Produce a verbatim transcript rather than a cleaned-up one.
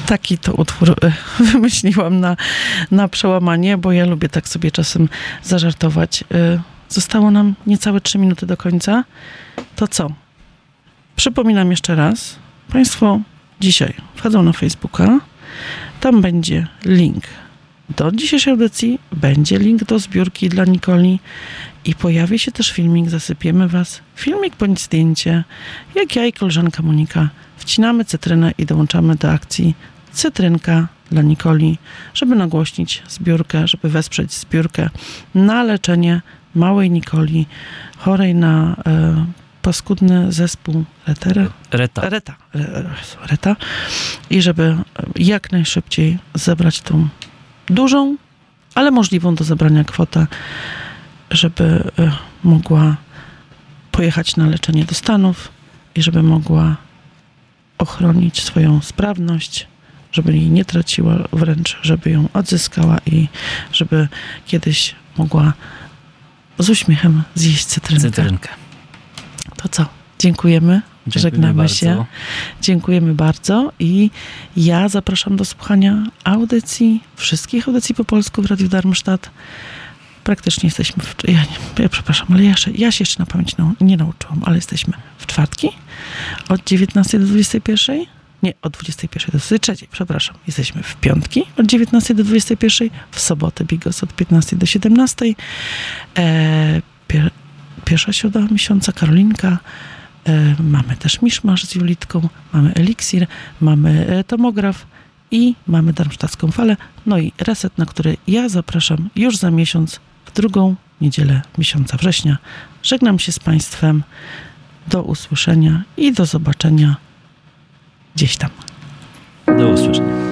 taki to utwór wymyśliłam na, na przełamanie, bo ja lubię tak sobie czasem zażartować. Zostało nam niecałe trzy minuty do końca. To co? Przypominam jeszcze raz. Państwo dzisiaj wchodzą na Facebooka. Tam będzie link do dzisiejszej audycji. Będzie link do zbiórki dla Nikoli. I pojawi się też filmik. Zasypiemy was. Filmik bądź zdjęcie. Jak ja i koleżanka Monika wcinamy cytrynę i dołączamy do akcji Cytrynka dla Nikoli, żeby nagłośnić zbiórkę, żeby wesprzeć zbiórkę na leczenie małej Nikoli, chorej na e, paskudny zespół Retera? Reta. Reta. Reta. I żeby jak najszybciej zebrać tą dużą, ale możliwą do zebrania kwotę, żeby e, mogła pojechać na leczenie do Stanów i żeby mogła ochronić swoją sprawność, żeby jej nie traciła, wręcz żeby ją odzyskała i żeby kiedyś mogła z uśmiechem zjeść cytrynkę. Cytrynkę. To co? Dziękujemy. Dziękujemy Żegnamy bardzo. się. Dziękujemy bardzo i ja zapraszam do słuchania audycji, wszystkich audycji po polsku w Radiu Darmstadt. Praktycznie jesteśmy w... Ja, nie, ja przepraszam, ale ja, ja się jeszcze na pamięć nau, nie nauczyłam, ale jesteśmy w czwartki od dziewiętnastej do dwudziestej pierwszej. Nie, od dwudziestej pierwszej do dwudziestej trzeciej, przepraszam. Jesteśmy w piątki od dziewiętnastej do dwudziestej pierwszej, w sobotę Bigos od piętnastej do siedemnastej. E, pier, pierwsza środa miesiąca Karolinka. E, mamy też Miszmasz z Julitką, mamy Eliksir, mamy e, tomograf i mamy Darmstadtską falę. No i reset, na który ja zapraszam już za miesiąc, w drugą niedzielę miesiąca września. Żegnam się z Państwem. Do usłyszenia i do zobaczenia gdzieś tam. Do usłyszenia.